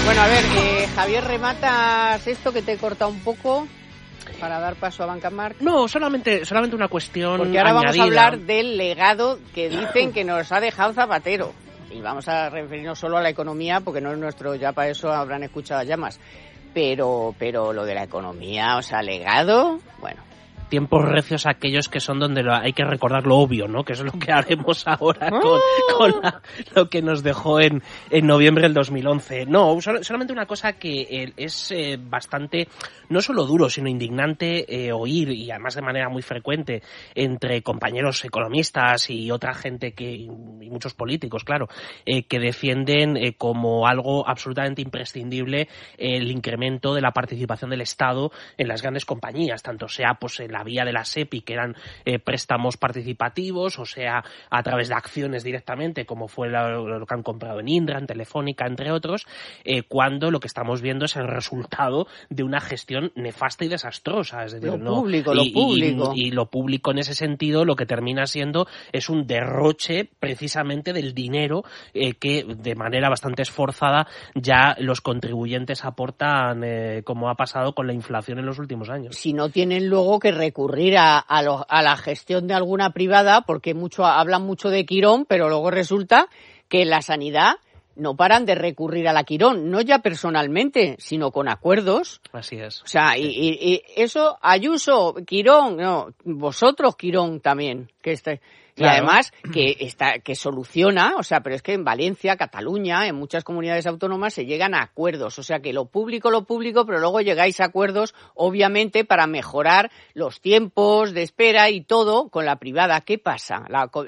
Bueno, a ver, Javier, ¿rematas esto que te he cortado un poco para dar paso a Bancamark? No, solamente una cuestión porque ahora añadida. Vamos a hablar del legado que dicen que nos ha dejado Zapatero. Y vamos a referirnos solo a la economía, porque no es nuestro, ya para eso habrán escuchado a Llamas. Pero lo de la economía, o sea, legado, bueno. Tiempos recios aquellos que son donde hay que recordar lo obvio, ¿no? Que es lo que haremos ahora con lo que nos dejó en noviembre del 2011. No, solamente una cosa que es bastante, no solo duro, sino indignante oír, y además de manera muy frecuente, entre compañeros economistas y otra gente y muchos políticos, claro, que defienden como algo absolutamente imprescindible el incremento de la participación del Estado en las grandes compañías, tanto sea pues en la vía de la SEPI, que eran préstamos participativos, o sea, a través de acciones directamente, como fue lo que han comprado en Indra, en Telefónica, entre otros, cuando lo que estamos viendo es el resultado de una gestión nefasta y desastrosa. Es decir, lo público. Y lo público en ese sentido lo que termina siendo es un derroche precisamente del dinero que de manera bastante esforzada ya los contribuyentes aportan, como ha pasado con la inflación en los últimos años. Si no tienen luego que recurrir a la gestión de alguna privada, porque hablan mucho de Quirón, pero luego resulta que en la sanidad no paran de recurrir a la Quirón, no ya personalmente, sino con acuerdos. Así es. O sea, y eso, Ayuso, Quirón, no, vosotros Quirón también, que y claro. Además que soluciona, o sea, pero es que en Valencia, Cataluña, en muchas comunidades autónomas se llegan a acuerdos, o sea que lo público, pero luego llegáis a acuerdos, obviamente, para mejorar los tiempos de espera y todo con la privada. ¿Qué pasa?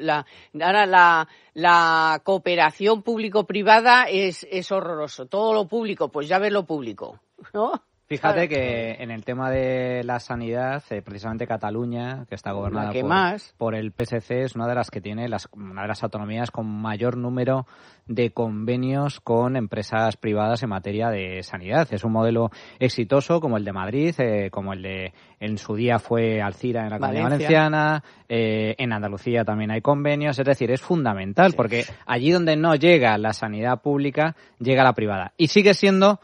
La cooperación público-privada es horroroso. Todo lo público, pues ya ves lo público, ¿no? Fíjate que en el tema de la sanidad, precisamente Cataluña, que está gobernada por el PSC, es una de las que tiene una de las autonomías con mayor número de convenios con empresas privadas en materia de sanidad. Es un modelo exitoso como el de Madrid, como el de en su día fue Alcira en la Comunidad Valenciana, en Andalucía también hay convenios, es decir, es fundamental porque allí donde no llega la sanidad pública, llega la privada. Y sigue siendo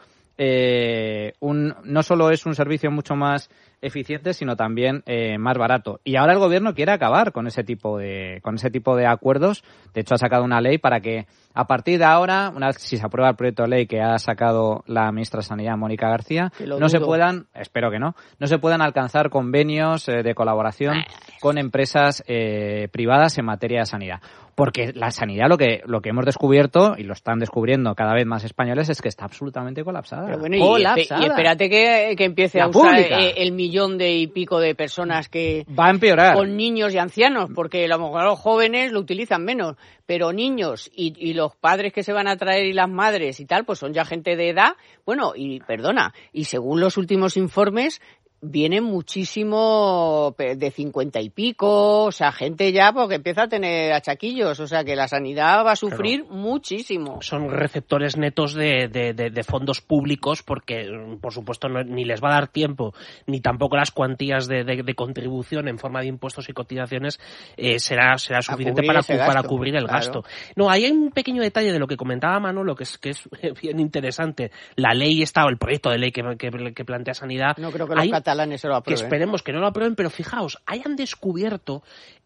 no solo es un servicio mucho más eficiente, sino también más barato. Y ahora el gobierno quiere acabar con ese tipo de acuerdos. De hecho, ha sacado una ley para que a partir de ahora, una vez si se aprueba el proyecto de ley que ha sacado la ministra de Sanidad, Mónica García, espero que no se puedan alcanzar convenios de colaboración con empresas privadas en materia de sanidad. Porque la sanidad, lo que hemos descubierto, y lo están descubriendo cada vez más españoles, es que está absolutamente colapsada. Pero bueno, y espérate que empiece a usar el millón y pico de personas que va a empeorar con niños y ancianos, porque a lo mejor los jóvenes lo utilizan menos, pero niños y los padres que se van a traer y las madres y tal, pues son ya gente de edad. Bueno, y según los últimos informes, viene muchísimo de 50 y pico, o sea, gente ya porque empieza a tener achaquillos, o sea, que la sanidad va a sufrir muchísimo. Son receptores netos de fondos públicos porque, por supuesto, ni les va a dar tiempo, ni tampoco las cuantías de contribución en forma de impuestos y cotizaciones será suficiente para cubrir el gasto. No, hay un pequeño detalle de lo que comentaba Manolo, que es bien interesante. La ley el proyecto de ley que plantea Sanidad. No creo que los catalanes se lo aprueben. Que esperemos que no lo aprueben, pero fijaos, han descubierto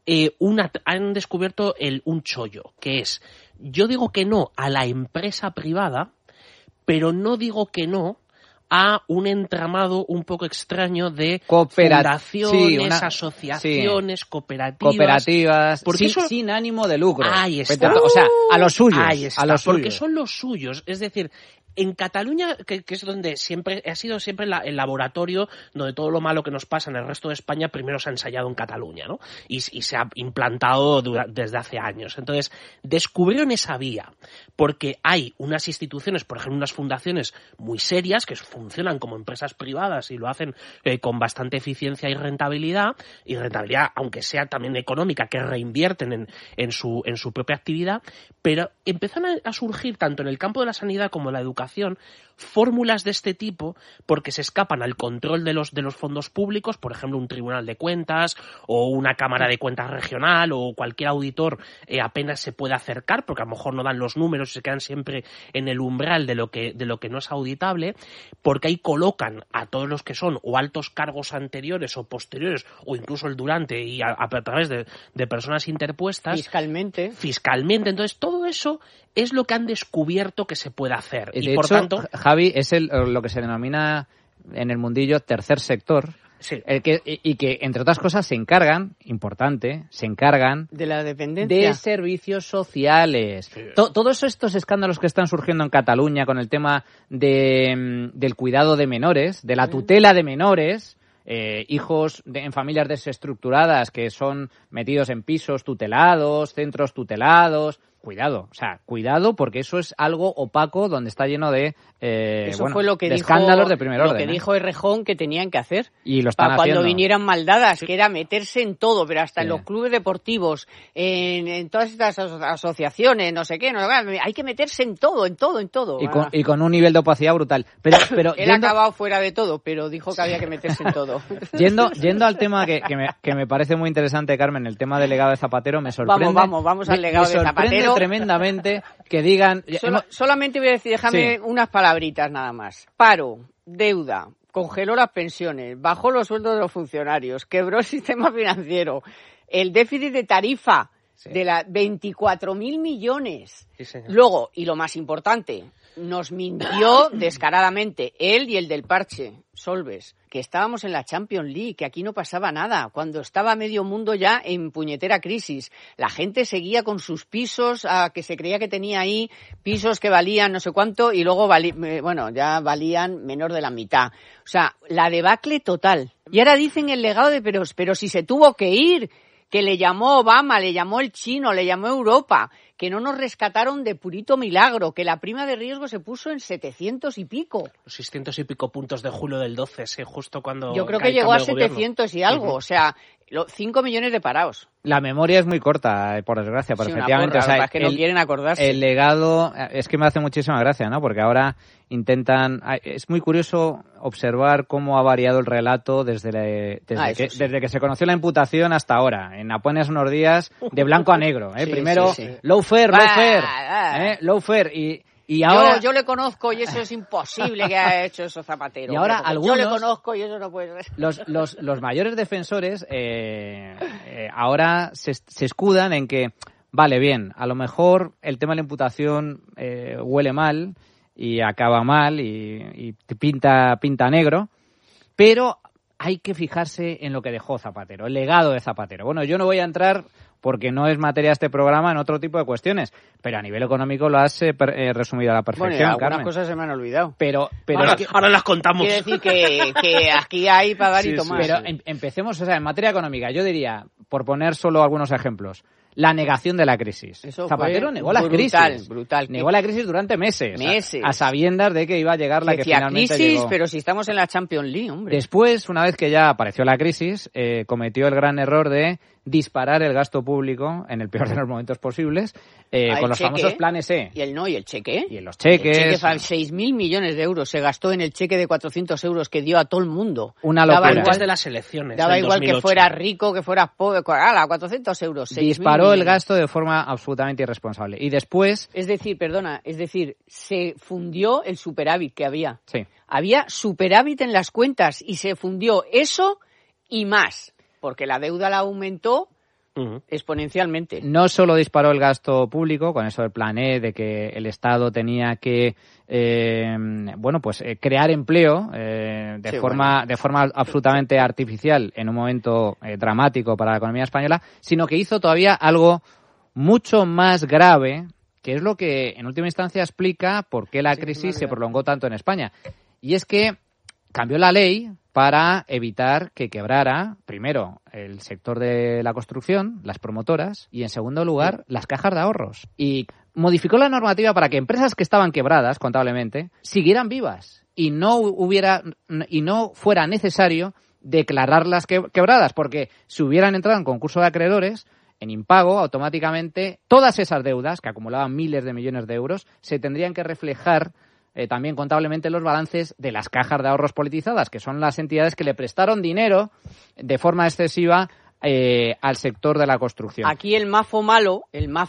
un chollo, que es, yo digo que no a la empresa privada, pero no digo que no a un entramado un poco extraño de fundaciones, asociaciones, cooperativas porque sin ánimo de lucro. Ahí está. O sea, a los suyos. Ahí está, porque son los suyos. Es decir, en Cataluña, que es donde ha sido siempre el laboratorio donde todo lo malo que nos pasa en el resto de España primero se ha ensayado en Cataluña, ¿no? Y se ha implantado desde hace años. Entonces, descubrieron esa vía porque hay unas instituciones, por ejemplo, unas fundaciones muy serias que funcionan como empresas privadas y lo hacen con bastante eficiencia y rentabilidad, aunque sea también económica, que reinvierten en su propia actividad, pero empezaron a surgir tanto en el campo de la sanidad como en la educación administración, fórmulas de este tipo porque se escapan al control de los fondos públicos, por ejemplo, un tribunal de cuentas o una cámara de cuentas regional o cualquier auditor apenas se puede acercar porque a lo mejor no dan los números y se quedan siempre en el umbral de lo que no es auditable, porque ahí colocan a todos los que son o altos cargos anteriores o posteriores o incluso el durante y a través de personas interpuestas fiscalmente. Entonces todo eso es lo que han descubierto que se puede hacer. Y por tanto, Javi, es lo que se denomina en el mundillo tercer sector. Sí. Y que, entre otras cosas, se encargan de la dependencia, de servicios sociales. Sí. Todos estos escándalos que están surgiendo en Cataluña con el tema del cuidado de menores, de la tutela de menores, hijos en familias desestructuradas que son metidos en pisos tutelados, centros tutelados. Cuidado, porque eso es algo opaco donde está lleno de fue lo que escándalos de primer orden. Lo que dijo Errejón que tenían que hacer. Y lo están haciendo. Cuando vinieran maldadas, que era meterse en todo, pero hasta en los clubes deportivos, en todas estas asociaciones, no sé qué, hay que meterse en todo. Y con un nivel de opacidad brutal. Pero él ha acabado fuera de todo, pero dijo que había que meterse en todo. Yendo al tema que me parece muy interesante, Carmen, el tema del legado de Zapatero, me sorprende. Vamos al legado de Zapatero. Tremendamente que digan... Solamente voy a decir, déjame unas palabritas nada más. Paro, deuda, congeló las pensiones, bajó los sueldos de los funcionarios, quebró el sistema financiero, el déficit de tarifa de 24.000 millones. Sí, luego, y lo más importante, nos mintió descaradamente él y el del parche, Solbes, que estábamos en la Champions League, que aquí no pasaba nada, cuando estaba medio mundo ya en puñetera crisis. La gente seguía con sus pisos, que se creía que tenía ahí pisos que valían no sé cuánto y luego ya valían menos de la mitad. O sea, la debacle total. Y ahora dicen el legado de pero si se tuvo que ir, que le llamó Obama, le llamó el chino, le llamó Europa, que no nos rescataron de purito milagro, que la prima de riesgo se puso en 700 y pico. 600 y pico puntos de julio del 12, sí, justo cuando... Yo creo que llegó a 700 y algo, o sea, 5 millones de parados. La memoria es muy corta, por desgracia, pero efectivamente... Porra, es que no quieren acordarse. El legado, es que me hace muchísima gracia, ¿no? Porque ahora intentan... Es muy curioso observar cómo ha variado el relato desde que se conoció la imputación hasta ahora. En apenas unos días, de blanco a negro. Primero, lawfare, y ahora... Yo le conozco y eso es imposible que haya hecho eso Zapatero. Y ahora algunos... Yo le conozco y eso no puede ser. Los mayores defensores ahora se escudan en que, vale, bien, a lo mejor el tema de la imputación huele mal y acaba mal y pinta negro, pero hay que fijarse en lo que dejó Zapatero, el legado de Zapatero. Bueno, yo no voy a entrar, porque no es materia de este programa, en otro tipo de cuestiones, pero a nivel económico lo has resumido a la perfección, bueno, algunas Carmen. Cosas se me han olvidado. Pero ahora las contamos. Quiere decir que aquí hay para dar y tomar. Pero empecemos, en materia económica, yo diría, por poner solo algunos ejemplos, la negación de la crisis. Zapatero negó la crisis. Brutal. Negó la crisis durante meses. A sabiendas de que iba a llegar la que finalmente crisis, llegó. Pero si estamos en la Champions League, hombre. Después, una vez que ya apareció la crisis, cometió el gran error de disparar el gasto público en el peor de los momentos posibles con los famosos planes E. ¿Y el cheque? Y en los cheques. El cheque, 6.000 millones de euros se gastó en el cheque de 400 euros que dio a todo el mundo. Una locura. Después de las elecciones. Daba igual 2008. Que fueras rico, que fueras pobre. 400 euros. Disparó el gasto de forma absolutamente irresponsable. Y después... Es decir, se fundió el superávit que había. Sí. Había superávit en las cuentas y se fundió eso y más. Porque la deuda la aumentó exponencialmente. No solo disparó el gasto público, con eso del plan E, de que el Estado tenía que crear empleo de forma absolutamente artificial en un momento dramático para la economía española, sino que hizo todavía algo mucho más grave, que es lo que en última instancia explica por qué la crisis se prolongó tanto en España. Y es que cambió la ley para evitar que quebrara, primero, el sector de la construcción, las promotoras, y en segundo lugar, las cajas de ahorros. Y modificó la normativa para que empresas que estaban quebradas contablemente siguieran vivas y no fuera necesario declararlas quebradas, porque si hubieran entrado en concurso de acreedores, en impago, automáticamente todas esas deudas, que acumulaban miles de millones de euros, se tendrían que reflejar también contablemente los balances de las cajas de ahorros politizadas, que son las entidades que le prestaron dinero de forma excesiva al sector de la construcción. Aquí el mafo malo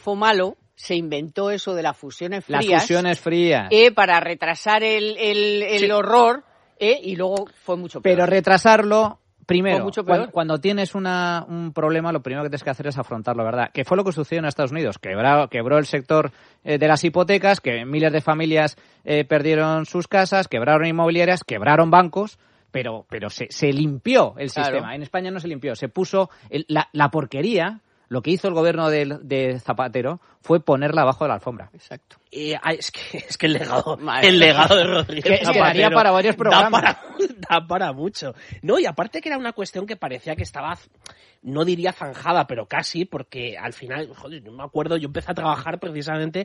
se inventó eso de las fusiones frías. Las fusiones frías. Para retrasar el horror, y luego fue mucho peor. Pero retrasarlo, primero, cuando tienes un problema, lo primero que tienes que hacer es afrontarlo, ¿verdad? Que fue lo que sucedió en Estados Unidos. Quebró el sector de las hipotecas, que miles de familias perdieron sus casas, quebraron inmobiliarias, quebraron bancos, pero se limpió el sistema. Claro. En España no se limpió, se puso la porquería. Lo que hizo el gobierno de Zapatero fue ponerla abajo de la alfombra. Exacto. Es que el legado de Rodríguez Zapatero daría para varios programas. Da para mucho. No, y aparte que era una cuestión que parecía que estaba, no diría zanjada, pero casi, porque al final, joder, no me acuerdo, yo empecé a trabajar precisamente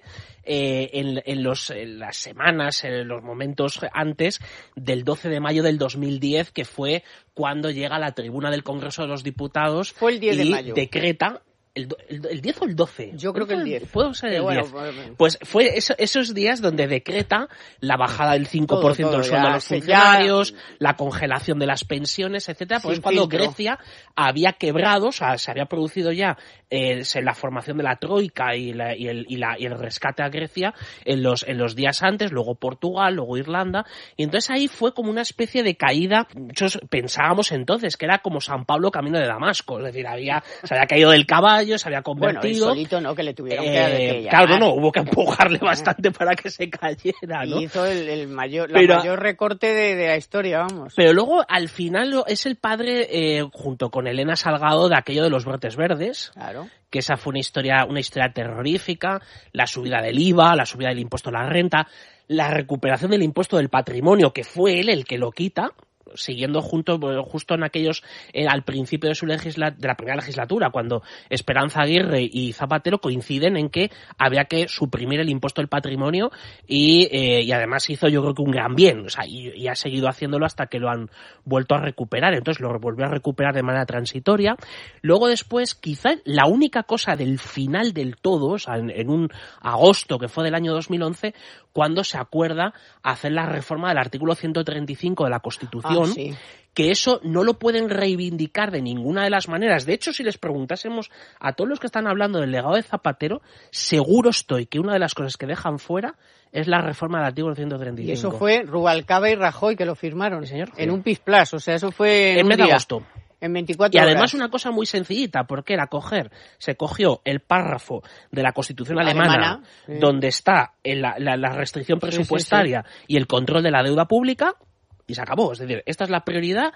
en las semanas, en los momentos antes del 12 de mayo del 2010, que fue cuando llega a la tribuna del Congreso de los Diputados. Fue el 10 de mayo. Y decreta... ¿El 10 o el 12? Yo creo que el 10. ¿Puedo ser el 10? Pues fue esos días donde decreta la bajada del 5% del sueldo a los funcionarios, la congelación de las pensiones, etcétera. Pues cuando Grecia había quebrado, o sea, se había producido ya la formación de la Troika y el rescate a Grecia en los días antes, luego Portugal, luego Irlanda, y entonces ahí fue como una especie de caída. Muchos pensábamos entonces que era como San Pablo camino de Damasco, es decir, se había caído del caballo, se había convertido. Bueno, solito no, que le tuvieron que claro, no, hubo que empujarle bastante para que se cayera, ¿no? Y hizo el mayor recorte de la historia, vamos. Pero luego, al final, es el padre, junto con Elena Salgado, de aquello de los brotes verdes. Claro. Que esa fue una historia terrorífica, la subida del IVA, la subida del impuesto a la renta, la recuperación del impuesto del patrimonio, que fue él el que lo quita, siguiendo justo en aquellos al principio de de la primera legislatura, cuando Esperanza Aguirre y Zapatero coinciden en que había que suprimir el impuesto del patrimonio y además hizo, yo creo que un gran bien, o sea, y ha seguido haciéndolo hasta que lo han vuelto a recuperar. Entonces lo volvió a recuperar de manera transitoria. Luego después, quizá la única cosa del final del todo, o sea, en un agosto que fue del año 2011, cuando se acuerda hacer la reforma del artículo 135 de la Constitución, sí. Que eso no lo pueden reivindicar de ninguna de las maneras. De hecho, si les preguntásemos a todos los que están hablando del legado de Zapatero, seguro estoy que una de las cosas que dejan fuera es la reforma del artículo 135. Y eso fue Rubalcaba y Rajoy que lo firmaron, ¿Sí, señor? En un pisplas, o sea, eso fue en mes de agosto. En 24 y además horas. Una cosa muy sencillita, porque era se cogió el párrafo de la Constitución alemana sí. Donde está la restricción presupuestaria sí. Y el control de la deuda pública, y se acabó. Es decir, esta es la prioridad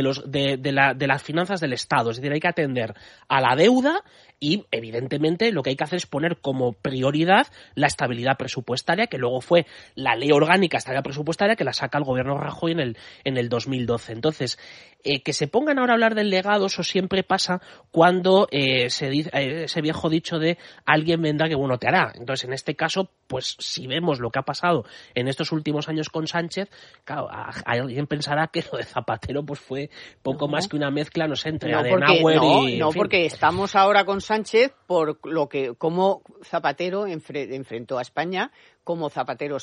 de las finanzas del Estado. Es decir, hay que atender a la deuda y, evidentemente, lo que hay que hacer es poner como prioridad la estabilidad presupuestaria, que luego fue la Ley Orgánica de Estabilidad Presupuestaria, que la saca el gobierno Rajoy en el 2012. Entonces, que se pongan ahora a hablar del legado, eso siempre pasa cuando se dice ese viejo dicho de alguien vendrá que bueno te hará. Entonces, en este caso, pues si vemos lo que ha pasado en estos últimos años con Sánchez, claro, alguien pensará que lo de Zapatero pues fue poco más que una mezcla, no sé, entre Adenauer y... No, porque estamos ahora con Sánchez por lo que como Zapatero enfrentó a España, como Zapatero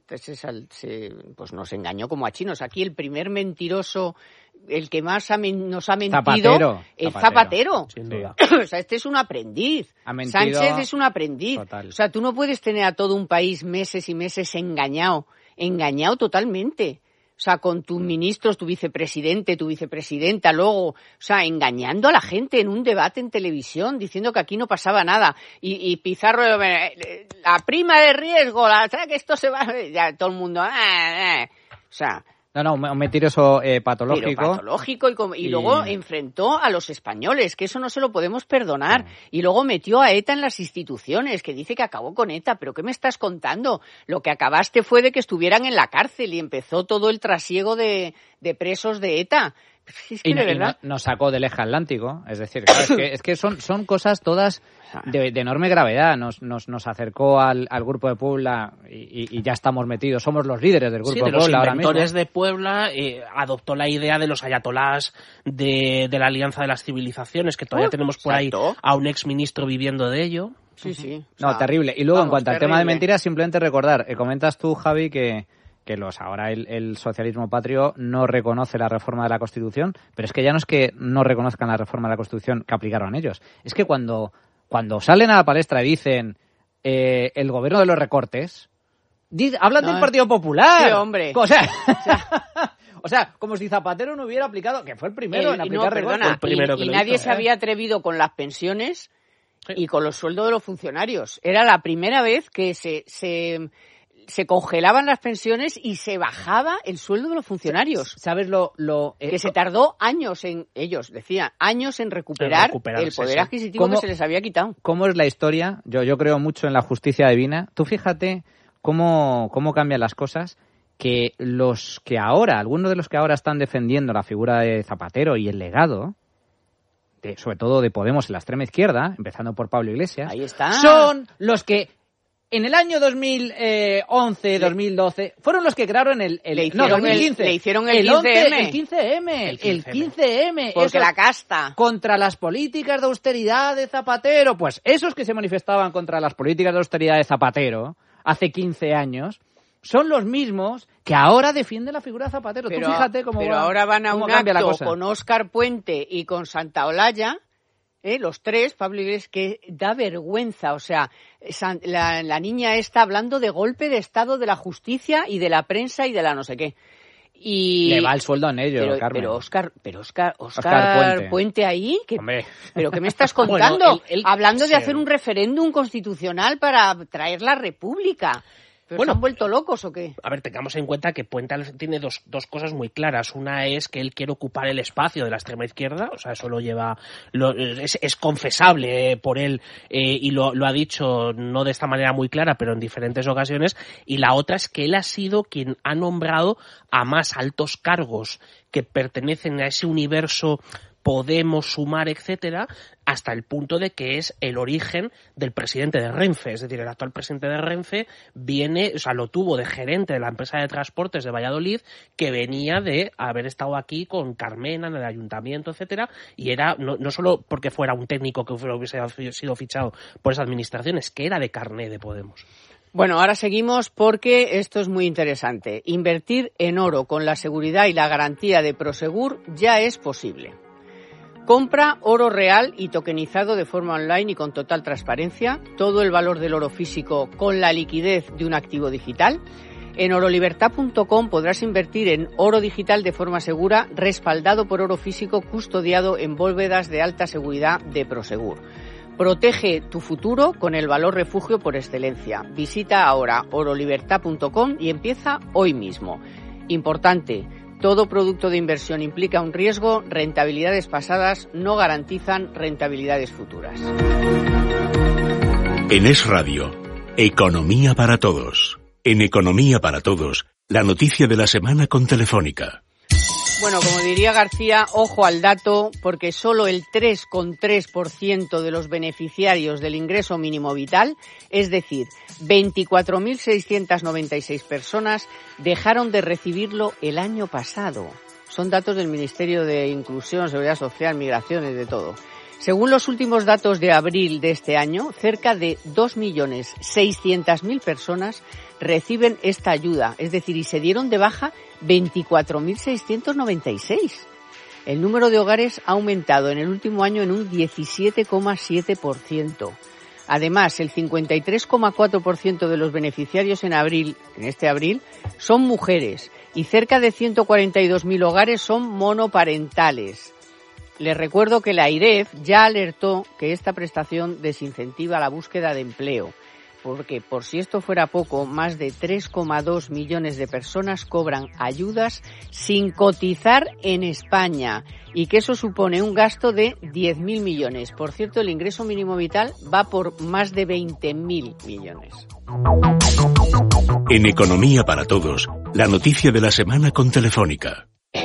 pues nos engañó como a chinos. Aquí el primer mentiroso, el que más nos ha mentido, es Zapatero. Sin duda. O sea, este es un aprendiz. Sánchez es un aprendiz. Total. O sea, tú no puedes tener a todo un país meses y meses engañado totalmente. O sea, con tus ministros, tu vicepresidente, tu vicepresidenta, luego, o sea, engañando a la gente en un debate en televisión, diciendo que aquí no pasaba nada. Y Pizarro, la prima de riesgo, o sea, que esto se va, ya todo el mundo, o sea... No, un mentiroso patológico. Pero patológico y luego enfrentó a los españoles, que eso no se lo podemos perdonar. Y luego metió a ETA en las instituciones, que dice que acabó con ETA. ¿Pero qué me estás contando? Lo que acabaste fue de que estuvieran en la cárcel y empezó todo el trasiego de presos de ETA. Es que y de verdad... nos sacó del eje atlántico, es decir, claro, es que son cosas todas de enorme gravedad. Nos acercó al Grupo de Puebla y ya estamos metidos, somos los líderes del Grupo de Puebla ahora mismo. Los inventores de Puebla adoptó la idea de los ayatolás de la Alianza de las Civilizaciones, que todavía tenemos por ahí a un exministro viviendo de ello. Sí. No, terrible. Y luego, en cuanto al tema de mentiras, simplemente recordar, comentas tú, Javi, que que ahora el socialismo patrio no reconoce la reforma de la Constitución, pero es que ya no es que no reconozcan la reforma de la Constitución que aplicaron ellos. Es que cuando salen a la palestra y dicen el gobierno de los recortes, hablan del Partido Popular. Sí, hombre. O sea, como si Zapatero no hubiera aplicado, que fue el primero en aplicar recortes. Y nadie se había atrevido con las pensiones y con los sueldos de los funcionarios. Era la primera vez que se congelaban las pensiones y se bajaba el sueldo de los funcionarios. ¿Sabes que se tardó años ellos decían, años en recuperar el poder adquisitivo que se les había quitado. ¿Cómo es la historia? Yo creo mucho en la justicia divina. Tú fíjate cómo cambian las cosas, que algunos de los que ahora están defendiendo la figura de Zapatero y el legado, sobre todo de Podemos en la extrema izquierda, empezando por Pablo Iglesias, ahí está, son los que en el año 2011, 2012, fueron los que crearon 2015. Le hicieron el 15M. El 15M. Porque la casta. Contra las políticas de austeridad de Zapatero. Pues esos que se manifestaban contra las políticas de austeridad de Zapatero hace 15 años son los mismos que ahora defienden la figura de Zapatero. Tú fíjate cómo pero ahora van a un acto con Óscar Puente y con Santaolalla, los tres, Pablo Iglesias, que da vergüenza. O sea, la niña está hablando de golpe de Estado de la justicia y de la prensa y de la no sé qué. Y le va el sueldo en ello, Carmen. Pero Óscar Puente ahí, ¿pero qué me estás contando? Bueno, hablando de hacer un referéndum constitucional para traer la república. ¿Pero se han vuelto locos o qué? A ver, tengamos en cuenta que Puente tiene dos cosas muy claras. Una es que él quiere ocupar el espacio de la extrema izquierda, o sea, eso lo lleva... es confesable por él y lo ha dicho no de esta manera muy clara, pero en diferentes ocasiones. Y la otra es que él ha sido quien ha nombrado a más altos cargos que pertenecen a ese universo Podemos, Sumar, etcétera, hasta el punto de que es el origen del presidente de Renfe. Es decir, el actual presidente de Renfe lo tuvo de gerente de la empresa de transportes de Valladolid, que venía de haber estado aquí con Carmena en el ayuntamiento, etcétera, y era no solo porque fuera un técnico que hubiese sido fichado por esa administración, es que era de carné de Podemos. Bueno, ahora seguimos porque esto es muy interesante. Invertir en oro con la seguridad y la garantía de Prosegur ya es posible. Compra oro real y tokenizado de forma online y con total transparencia, todo el valor del oro físico con la liquidez de un activo digital. En orolibertad.com podrás invertir en oro digital de forma segura, respaldado por oro físico custodiado en bóvedas de alta seguridad de Prosegur. Protege tu futuro con el valor refugio por excelencia. Visita ahora orolibertad.com y empieza hoy mismo. Importante. Todo producto de inversión implica un riesgo, rentabilidades pasadas no garantizan rentabilidades futuras. En Es Radio, Economía para Todos. En Economía para Todos, la noticia de la semana con Telefónica. Bueno, como diría García, ojo al dato, porque solo el 3,3% de los beneficiarios del ingreso mínimo vital, es decir, 24.696 personas, dejaron de recibirlo el año pasado. Son datos del Ministerio de Inclusión, Seguridad Social, Migraciones, de todo. Según los últimos datos de abril de este año, cerca de 2.600.000 personas reciben esta ayuda, es decir, y se dieron de baja 24.696. El número de hogares ha aumentado en el último año en un 17,7%. Además, el 53,4% de los beneficiarios en este abril, son mujeres y cerca de 142.000 hogares son monoparentales. Les recuerdo que la AIREF ya alertó que esta prestación desincentiva la búsqueda de empleo, porque por si esto fuera poco, más de 3,2 millones de personas cobran ayudas sin cotizar en España y que eso supone un gasto de 10.000 millones. Por cierto, el ingreso mínimo vital va por más de 20.000 millones. En Economía para Todos, la noticia de la semana con Telefónica.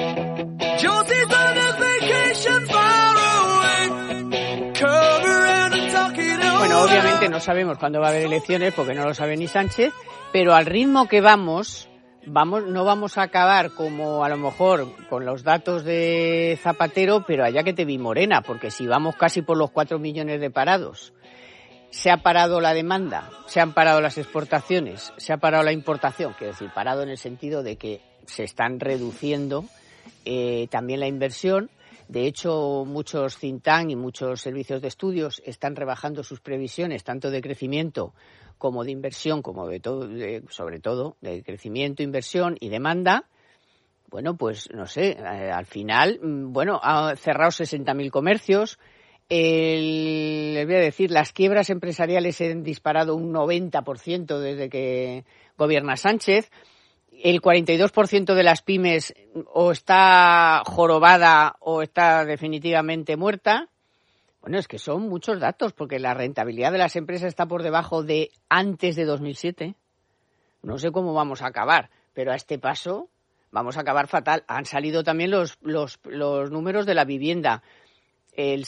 Bueno, obviamente no sabemos cuándo va a haber elecciones porque no lo sabe ni Sánchez, pero al ritmo que vamos, no vamos a acabar como a lo mejor con los datos de Zapatero, pero allá que te vi morena, porque si vamos casi por los 4 millones de parados se ha parado la demanda, se han parado las exportaciones, se ha parado la importación, quiero decir, parado en el sentido de que se están reduciendo también la inversión. De hecho, muchos think tank y muchos servicios de estudios están rebajando sus previsiones, tanto de crecimiento como de inversión, como de todo, sobre todo de crecimiento, inversión y demanda. Bueno, pues no sé, al final, ha cerrado 60.000 comercios. Les voy a decir, las quiebras empresariales se han disparado un 90% desde que gobierna Sánchez. El 42% de las pymes o está jorobada o está definitivamente muerta. Bueno, es que son muchos datos, porque la rentabilidad de las empresas está por debajo de antes de 2007. No sé cómo vamos a acabar, pero a este paso vamos a acabar fatal. Han salido también los números de la vivienda. El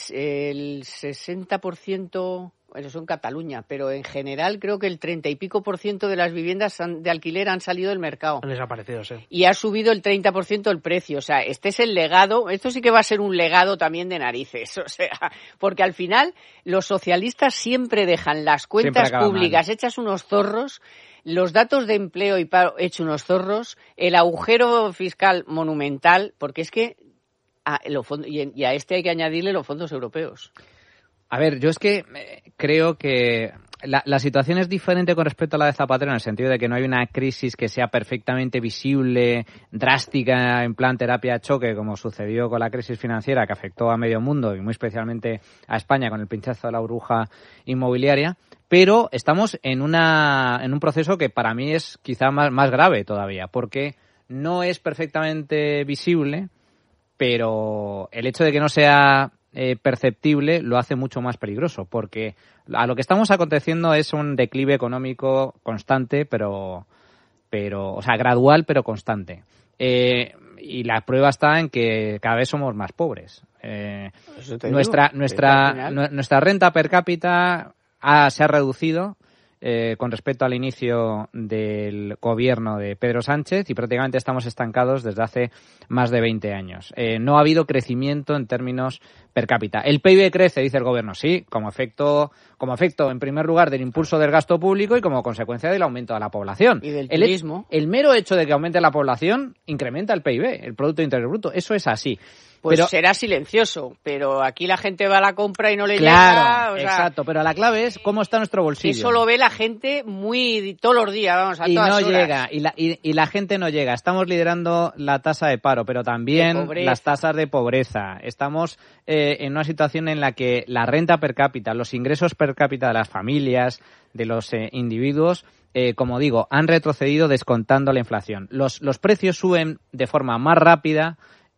60%, eso en Cataluña, pero en general creo que el 30 y pico % de las viviendas de alquiler han salido del mercado. Han desaparecido, sí. Y ha subido el 30% el precio. O sea, este es el legado. Esto sí que va a ser un legado también de narices. O sea, porque al final los socialistas siempre dejan las cuentas públicas hechas unos zorros, los datos de empleo y paro hechos unos zorros, el agujero fiscal monumental, porque es que y a este hay que añadirle los fondos europeos. A ver, yo es que creo que la situación es diferente con respecto a la de Zapatero, en el sentido de que no hay una crisis que sea perfectamente visible, drástica, en plan terapia de choque, como sucedió con la crisis financiera que afectó a medio mundo y muy especialmente a España con el pinchazo de la burbuja inmobiliaria. Pero estamos en un proceso que para mí es quizá más grave todavía, porque no es perfectamente visible, pero el hecho de que no sea perceptible lo hace mucho más peligroso, porque a lo que estamos aconteciendo es un declive económico constante, pero o sea, gradual pero constante. Y la prueba está en que cada vez somos más pobres. Nuestra renta per cápita se ha reducido con respecto al inicio del gobierno de Pedro Sánchez, y prácticamente estamos estancados desde hace más de 20 años. No ha habido crecimiento en términos per cápita. El PIB crece, dice el gobierno, sí, como efecto en primer lugar del impulso del gasto público y como consecuencia del aumento de la población. Y del turismo. El mero hecho de que aumente la población incrementa el PIB, el Producto Interior Bruto. Eso es así. Pues será silencioso, pero aquí la gente va a la compra y no le llega. Claro, exacto, pero la clave es cómo está nuestro bolsillo. Eso lo ve la gente todos los días, vamos, a todas horas. Y no llega, y la gente no llega. Estamos liderando la tasa de paro, pero también las tasas de pobreza. Estamos en una situación en la que la renta per cápita, los ingresos per cápita de las familias, de los individuos, como digo, han retrocedido descontando la inflación. Los precios suben de forma más rápida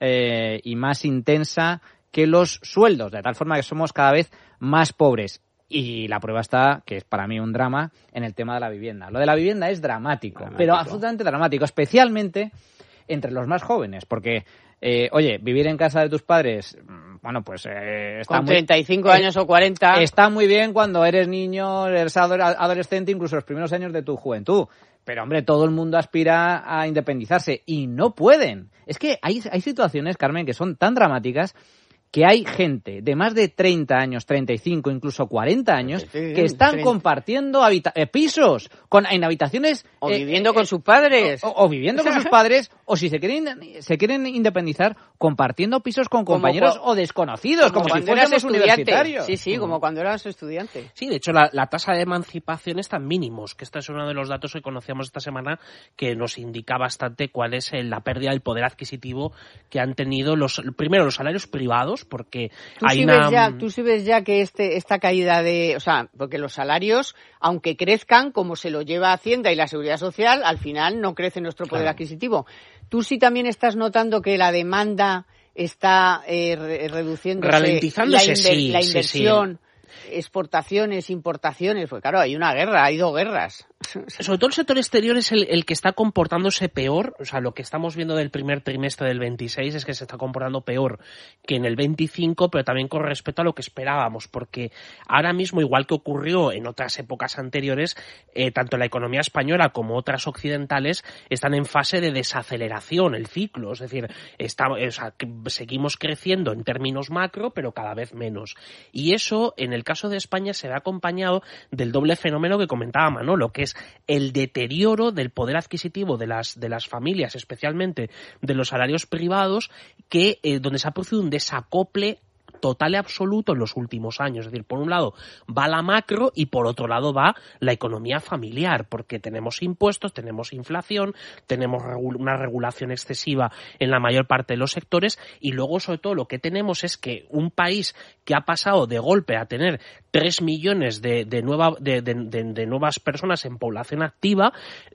y más intensa que los sueldos, de tal forma que somos cada vez más pobres. Y la prueba está, que es para mí un drama, en el tema de la vivienda. Lo de la vivienda es dramático, pero absolutamente dramático, especialmente entre los más jóvenes, porque, vivir en casa de tus padres, bueno, pues está con 35 años o 40... Está muy bien cuando eres niño, eres adolescente, incluso los primeros años de tu juventud. Pero, hombre, todo el mundo aspira a independizarse y no pueden. Es que hay situaciones, Carmen, que son tan dramáticas que hay gente de más de 30 años, 35, incluso 40 años, que están compartiendo pisos en habitaciones... O viviendo con sus padres. O viviendo con sus padres, o si se quieren independizar, compartiendo pisos con compañeros o desconocidos, como si fuéramos universitarios. Sí, como cuando eras estudiante. Sí, de hecho, la tasa de emancipación está en mínimos, que este es uno de los datos que conocíamos esta semana, que nos indica bastante cuál es la pérdida del poder adquisitivo que han tenido primero los salarios privados, porque tú sí ves ya que esta caída porque los salarios, aunque crezcan, como se lo lleva Hacienda y la Seguridad Social, al final no crece nuestro poder adquisitivo. Tú sí también estás notando que la demanda está reduciéndose, ralentizándose, la inversión, exportaciones, importaciones, pues claro, hay una guerra, hay dos guerras. Sobre todo el sector exterior es el que está comportándose peor. O sea, lo que estamos viendo del primer trimestre del 26 es que se está comportando peor que en el 25, pero también con respecto a lo que esperábamos, porque ahora mismo, igual que ocurrió en otras épocas anteriores, tanto la economía española como otras occidentales están en fase de desaceleración, el ciclo. Es decir, seguimos creciendo en términos macro, pero cada vez menos. Y eso, en el caso de España, se ve acompañado del doble fenómeno que comentaba Manolo, que es el deterioro del poder adquisitivo de las familias, especialmente de los salarios privados, donde se ha producido un desacople total y absoluto en los últimos años. Es decir, por un lado va la macro y por otro lado va la economía familiar, porque tenemos impuestos, tenemos inflación, tenemos una regulación excesiva en la mayor parte de los sectores, y luego sobre todo lo que tenemos es que un país que ha pasado de golpe a tener 3 millones de nuevas personas en población activa,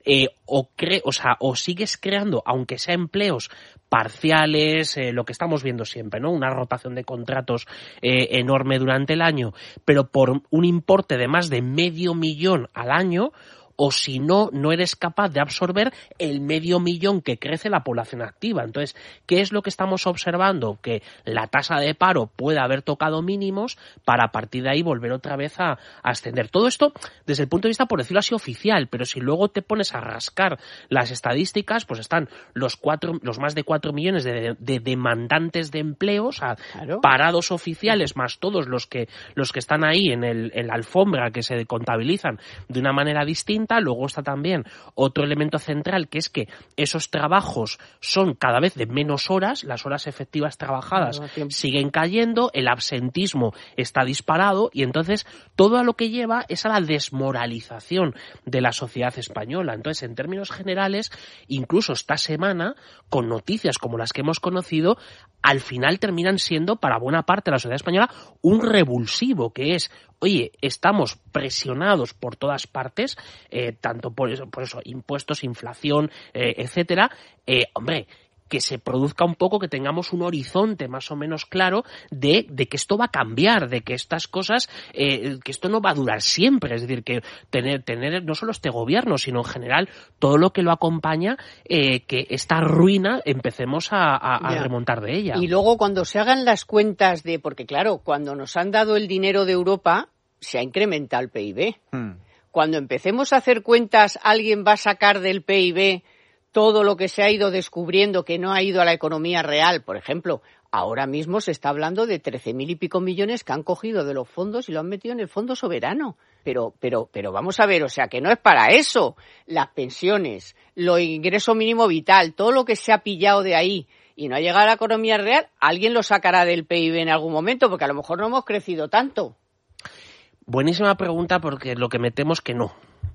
o sigues creando, aunque sea empleos parciales, lo que estamos viendo siempre, ¿no? Una rotación de contratos enorme durante el año, pero por un importe de más de 500.000 al año, o si no, no eres capaz de absorber el 500.000 que crece la población activa. Entonces, ¿qué es lo que estamos observando? Que la tasa de paro puede haber tocado mínimos para a partir de ahí volver otra vez a ascender. Todo esto desde el punto de vista, por decirlo así, oficial, pero si luego te pones a rascar las estadísticas, pues están los más de 4 millones de demandantes de empleo, o sea, claro, parados oficiales, más todos los que están ahí en la alfombra, que se contabilizan de una manera distinta. Luego está también otro elemento central, que es que esos trabajos son cada vez de menos horas, las horas efectivas trabajadas siguen cayendo, el absentismo está disparado, y entonces todo a lo que lleva es a la desmoralización de la sociedad española. Entonces, en términos generales, incluso esta semana, con noticias como las que hemos conocido, al final terminan siendo para buena parte de la sociedad española un revulsivo, que es: oye, estamos presionados por todas partes, tanto por eso, impuestos, inflación, etcétera. Hombre, que se produzca un poco, que tengamos un horizonte más o menos claro de que esto va a cambiar, de que estas cosas, que esto no va a durar siempre. Es decir, que tener no solo este gobierno, sino en general todo lo que lo acompaña, que esta ruina empecemos a remontar de ella. Y luego, cuando se hagan las cuentas porque claro, cuando nos han dado el dinero de Europa, se ha incrementado el PIB. Cuando empecemos a hacer cuentas, alguien va a sacar del PIB todo lo que se ha ido descubriendo que no ha ido a la economía real. Por ejemplo, ahora mismo se está hablando de 13.000 y pico millones que han cogido de los fondos y lo han metido en el fondo soberano. Pero vamos a ver, o sea, que no es para eso. Las pensiones, lo ingreso mínimo vital, todo lo que se ha pillado de ahí y no ha llegado a la economía real, alguien lo sacará del PIB en algún momento, porque a lo mejor no hemos crecido tanto. Buenísima pregunta, porque lo que me temo es que no.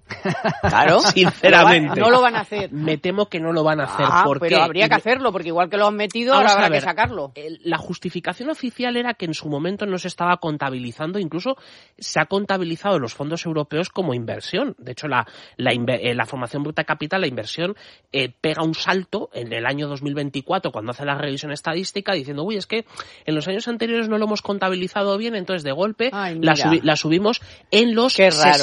Claro, sinceramente. No lo van a hacer. Me temo que no lo van a hacer. Pero habría que hacerlo, porque igual que lo han metido, ahora habrá que sacarlo. La justificación oficial era que en su momento no se estaba contabilizando, incluso se ha contabilizado los fondos europeos como inversión. De hecho, la formación bruta de capital, la inversión, pega un salto en el año 2024 cuando hace la revisión estadística, diciendo: uy, es que en los años anteriores no lo hemos contabilizado bien, entonces de golpe la subimos en los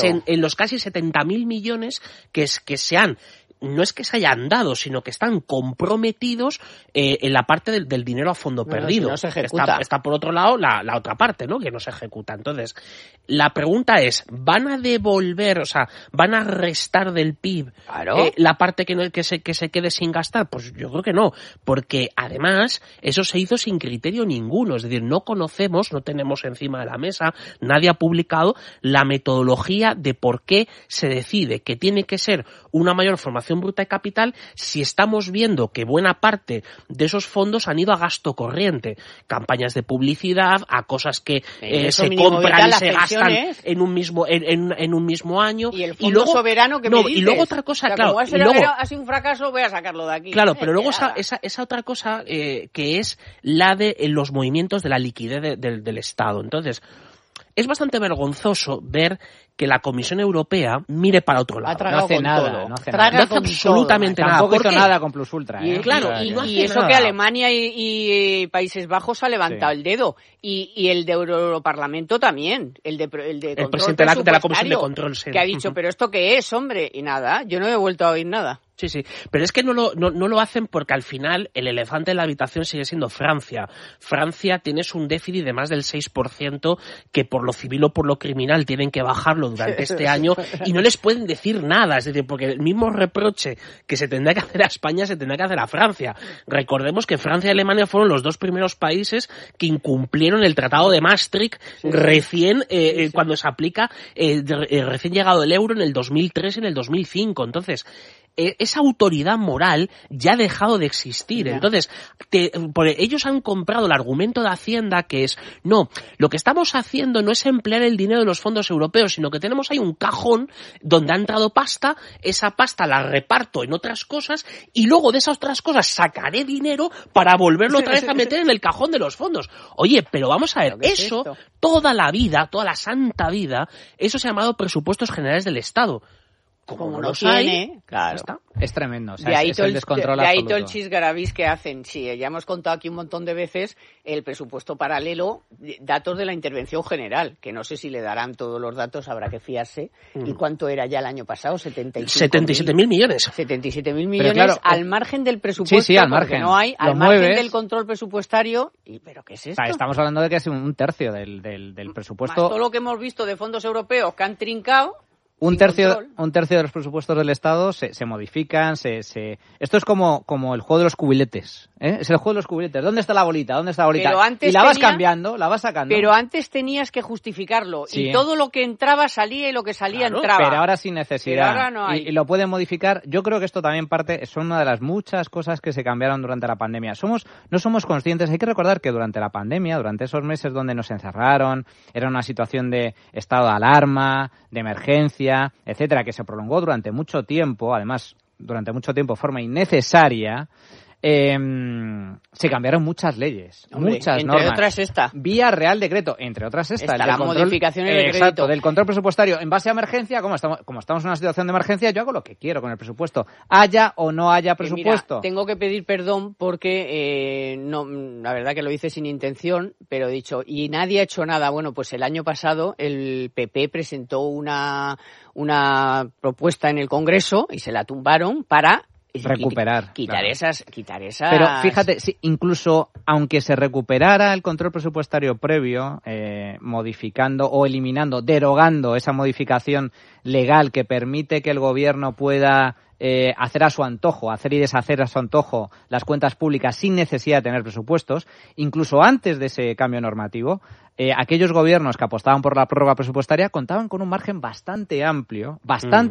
casi 70.000 millones que se han, no es que se hayan dado, sino que están comprometidos en la parte del dinero a fondo perdido. Si no se ejecuta. Está por otro lado la otra parte, ¿no?, que no se ejecuta. Entonces, la pregunta es: ¿van a devolver, o sea, van a restar del PIB la parte que se quede sin gastar? Pues yo creo que no, porque además eso se hizo sin criterio ninguno. Es decir, no tenemos encima de la mesa, nadie ha publicado la metodología de por qué se decide que tiene que ser una mayor formación bruta de capital si estamos viendo que buena parte de esos fondos han ido a gasto corriente, campañas de publicidad, a cosas que se compran y se gastan en un mismo año. Y el fondo soberano que me dices. Y luego otra cosa, o sea, claro. Como ha sido un fracaso, voy a sacarlo de aquí. Claro, pero luego esa otra cosa que es la de los movimientos de la liquidez del Estado. Entonces, es bastante vergonzoso ver que la Comisión Europea mire para otro lado. No hace nada. No hace absolutamente nada. Tampoco hizo nada con Plus Ultra. Y eso que Alemania y Países Bajos ha levantado el dedo. Y el de Europarlamento también. El presidente de la Comisión de Control. Sí. Que ha dicho, ¿pero esto qué es, hombre? Y nada, yo no he vuelto a oír nada. Sí, pero es que no lo hacen porque al final el elefante en la habitación sigue siendo Francia. Francia tiene un déficit de más del 6% que por lo civil o por lo criminal tienen que bajarlo durante este año y no les pueden decir nada. Es decir, porque el mismo reproche que se tendrá que hacer a España se tendrá que hacer a Francia. Recordemos que Francia y Alemania fueron los dos primeros países que incumplieron el Tratado de Maastricht recién cuando se aplica recién llegado el euro en el 2003 y en el 2005. Entonces, esa autoridad moral ya ha dejado de existir. Entonces, ellos han comprado el argumento de Hacienda que es, no, lo que estamos haciendo no es emplear el dinero de los fondos europeos, sino que tenemos ahí un cajón donde ha entrado pasta, esa pasta la reparto en otras cosas y luego de esas otras cosas sacaré dinero para volverlo otra vez a meter en el cajón de los fondos. Oye, pero vamos a ver, eso, toda la vida, toda la santa vida, eso se ha llamado presupuestos generales del Estado. Como no tiene, claro. Es tremendo. O sea, es el descontrol absoluto. De ahí todo el chisgarabís que hacen. Sí, ya hemos contado aquí un montón de veces el presupuesto paralelo, datos de la intervención general, que no sé si le darán todos los datos, habrá que fiarse. ¿Y cuánto era ya el año pasado? 77.000 millones. 77.000 millones, claro, al margen del presupuesto. Sí, al margen. No hay, al margen del control presupuestario. ¿Pero qué es esto? Estamos hablando de que es un tercio del presupuesto. Más todo lo que hemos visto de fondos europeos que han trincado. Un tercio de los presupuestos del Estado se modifican, esto es como el juego de los cubiletes, ¿eh? Es el juego de los cubiletes. ¿Dónde está la bolita? Y la vas cambiando, la vas sacando. Pero antes tenías que justificarlo, y todo lo que entraba salía y lo que salía entraba. Pero ahora sin necesidad. Pero ahora no hay. Y lo pueden modificar. Yo creo que esto también son una de las muchas cosas que se cambiaron durante la pandemia. No somos conscientes, hay que recordar que durante la pandemia, durante esos meses donde nos encerraron, era una situación de estado de alarma, de emergencia, etcétera, que se prolongó durante mucho tiempo, además durante mucho tiempo de forma innecesaria, se cambiaron muchas leyes, muchas normas. Entre otras esta. Vía Real Decreto, entre otras esta. La modificación del crédito. Exacto, del control presupuestario en base a emergencia. Como estamos en una situación de emergencia, yo hago lo que quiero con el presupuesto. Haya o no haya presupuesto. Mira, tengo que pedir perdón porque la verdad que lo hice sin intención, pero he dicho, y nadie ha hecho nada. Bueno, pues el año pasado el PP presentó una propuesta en el Congreso y se la tumbaron para recuperar. Quitar esas. Pero fíjate, incluso aunque se recuperara el control presupuestario previo, modificando o eliminando, derogando esa modificación legal que permite que el gobierno pueda hacer a su antojo, hacer y deshacer a su antojo las cuentas públicas sin necesidad de tener presupuestos, incluso antes de ese cambio normativo, aquellos gobiernos que apostaban por la prórroga presupuestaria contaban con un margen bastante amplio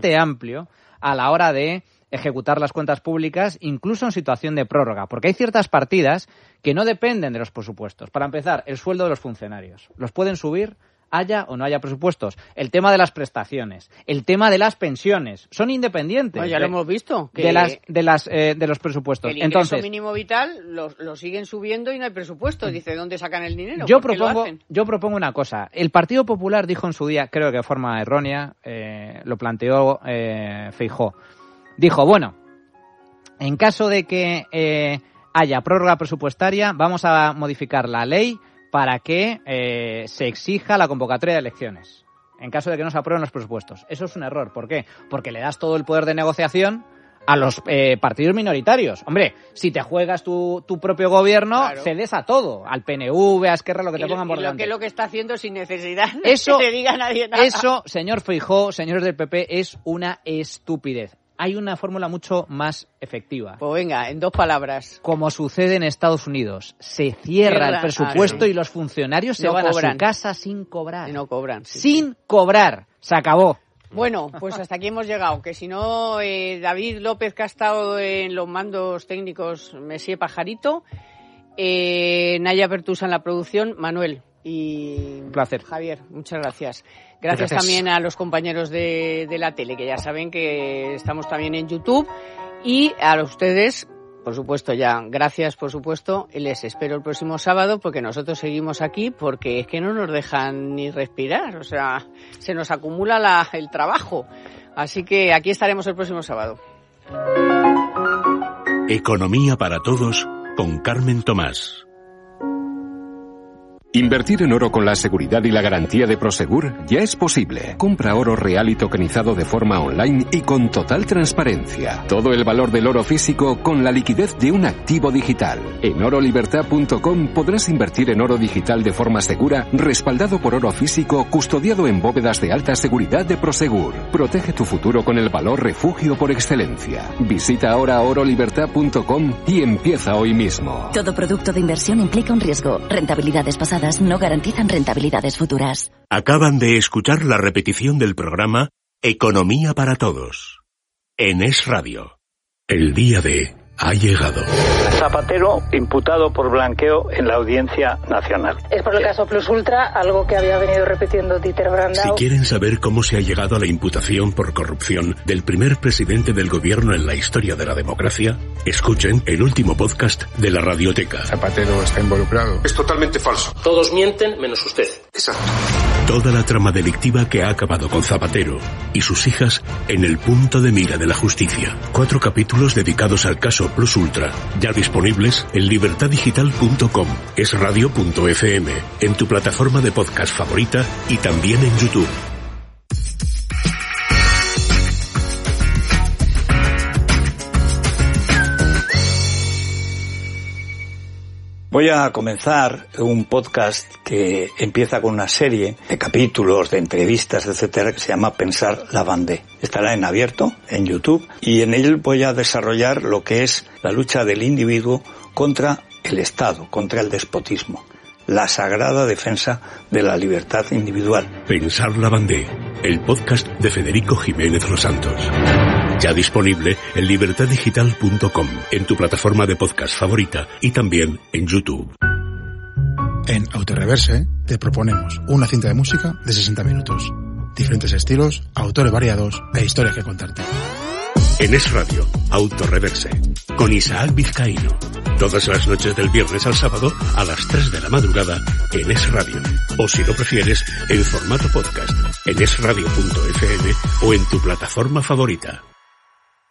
a la hora de ejecutar las cuentas públicas, incluso en situación de prórroga, porque hay ciertas partidas que no dependen de los presupuestos. Para empezar, el sueldo de los funcionarios. Los pueden subir haya o no haya presupuestos. El tema de las prestaciones, el tema de las pensiones, son independientes. Ya lo hemos visto. De los presupuestos. El ingreso mínimo vital lo siguen subiendo y no hay presupuesto. Dice, ¿dónde sacan el dinero? Yo propongo una cosa. El Partido Popular dijo en su día, creo que de forma errónea, lo planteó Feijóo. Dijo, bueno, en caso de que haya prórroga presupuestaria, vamos a modificar la ley para que se exija la convocatoria de elecciones, en caso de que no se aprueben los presupuestos. Eso es un error. ¿Por qué? Porque le das todo el poder de negociación a los partidos minoritarios. Hombre, si te juegas tu propio gobierno, claro, cedes a todo, al PNV, a Esquerra, lo que te pongan por delante. Lo que está haciendo sin necesidad de que te diga nadie nada. Eso, señor Feijóo, señores del PP, es una estupidez. Hay una fórmula mucho más efectiva. Pues venga, en 2 palabras. Como sucede en Estados Unidos. Se cierra el presupuesto y los funcionarios se van a su casa sin cobrar. No cobran. Sí. Sin cobrar. Se acabó. Bueno, pues hasta aquí hemos llegado. Que si no, David López, que ha estado en los mandos técnicos, Messier Pajarito, Naya Pertusa en la producción, Manuel y un placer. Javier, muchas gracias. Gracias también a los compañeros de la tele, que ya saben que estamos también en YouTube, y a ustedes por supuesto ya, gracias por supuesto, les espero el próximo sábado porque nosotros seguimos aquí porque es que no nos dejan ni respirar, o sea, se nos acumula el trabajo, así que aquí estaremos el próximo sábado. Economía para todos con Carmen Tomás. Invertir en oro con la seguridad y la garantía de Prosegur ya es posible. Compra oro real y tokenizado de forma online y con total transparencia. Todo el valor del oro físico con la liquidez de un activo digital. En orolibertad.com podrás invertir en oro digital de forma segura, respaldado por oro físico, custodiado en bóvedas de alta seguridad de Prosegur. Protege tu futuro con el valor refugio por excelencia. Visita ahora orolibertad.com y empieza hoy mismo. Todo producto de inversión implica un riesgo. Rentabilidades pasadas no garantizan rentabilidades futuras. Acaban de escuchar la repetición del programa Economía para Todos en Es Radio. El día D ha llegado. Zapatero imputado por blanqueo en la Audiencia Nacional. Es por el caso Plus Ultra, algo que había venido repitiendo Dieter Brandau. Si quieren saber cómo se ha llegado a la imputación por corrupción del primer presidente del gobierno en la historia de la democracia, escuchen el último podcast de la Radioteca. Zapatero está involucrado. Es totalmente falso. Todos mienten menos usted. Exacto. Toda la trama delictiva que ha acabado con Zapatero y sus hijas en el punto de mira de la justicia. 4 capítulos dedicados al caso Plus Ultra, ya disponibles en libertaddigital.com, esradio.fm, en tu plataforma de podcast favorita y también en YouTube. Voy a comenzar un podcast que empieza con una serie de capítulos, de entrevistas, etcétera, que se llama Pensar la Vendée. Estará en abierto, en YouTube, y en él voy a desarrollar lo que es la lucha del individuo contra el Estado, contra el despotismo. La sagrada defensa de la libertad individual. Pensar la Vendée, el podcast de Federico Jiménez Los Santos. Ya disponible en libertaddigital.com, en tu plataforma de podcast favorita y también en YouTube. En Autoreverse te proponemos una cinta de música de 60 minutos. Diferentes estilos, autores variados e historias que contarte. En Es Radio, Autoreverse, con Isaac Vizcaíno. Todas las noches del viernes al sábado a las 3 de la madrugada en Es Radio. O si lo prefieres, en formato podcast, en esradio.fm o en tu plataforma favorita.